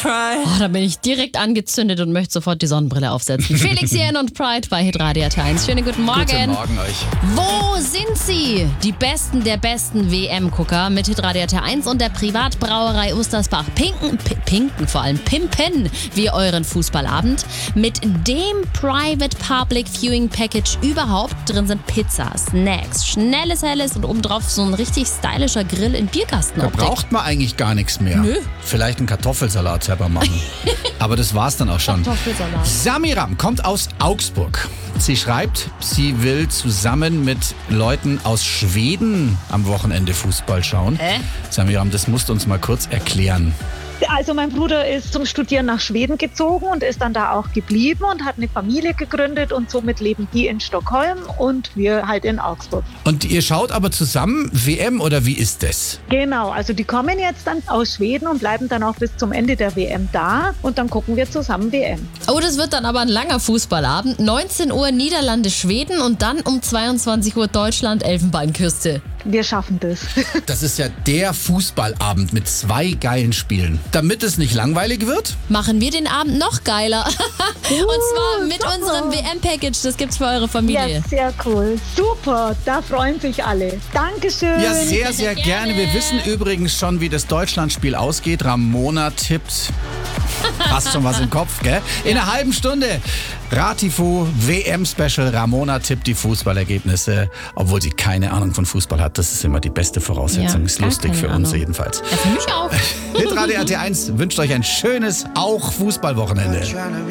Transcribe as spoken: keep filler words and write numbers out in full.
Oh, da bin ich direkt angezündet und möchte sofort die Sonnenbrille aufsetzen. Felix Jähn und Pride bei Hitradio T eins. Schönen guten Morgen. Guten Morgen euch. Wo sind sie? Die Besten der besten W M-Gucker mit Hitradio T eins und der Privatbrauerei Ustersbach. Pinken, P- pinken vor allem, pimpen wir euren Fußballabend mit dem Private Public Viewing Package überhaupt. Drin sind Pizza, Snacks, schnelles Helles und obendrauf so ein richtig stylischer Grill in Da Bierkastenoptik. braucht man eigentlich gar nichts mehr. Nö. Vielleicht einen Kartoffelsalat selber machen. Aber das war's dann auch schon. Kartoffelsalat. Samiram kommt aus Augsburg. Sie schreibt, sie will zusammen mit Leuten aus Schweden am Wochenende Fußball schauen. Hä? Samiram, das musst du uns mal kurz erklären. Also mein Bruder ist zum Studieren nach Schweden gezogen und ist dann da auch geblieben und hat eine Familie gegründet und somit leben die in Stockholm und wir halt in Augsburg. Und ihr schaut aber zusammen W M oder wie ist das? Genau, also die kommen jetzt dann aus Schweden und bleiben dann auch bis zum Ende der W M da und dann gucken wir zusammen W M. Oh, das wird dann aber ein langer Fußballabend. neunzehn Uhr Niederlande, Schweden und dann um zweiundzwanzig Uhr Deutschland, Elfenbeinküste. Wir schaffen das. Das ist ja der Fußballabend mit zwei geilen Spielen. Damit es nicht langweilig wird, Machen wir den Abend noch geiler. Und zwar mit super. unserem W M-Package. Das gibt's für eure Familie. Ja, sehr cool. Super, da freuen sich alle. Dankeschön. ja sehr, sehr gerne. Wir wissen übrigens schon, wie das Deutschlandspiel ausgeht. Ramona tippt. Hast schon was im Kopf, gell? In einer halben Stunde Ratifu W M-Special. Ramona tippt die Fußballergebnisse, obwohl sie keine Ahnung von Fußball hat. Das ist immer die beste Voraussetzung. Ja, ist gar lustig keine für uns Ahnung. jedenfalls. Ja, für mich auch. Hitradio R T eins wünscht euch ein schönes, auch Fußballwochenende.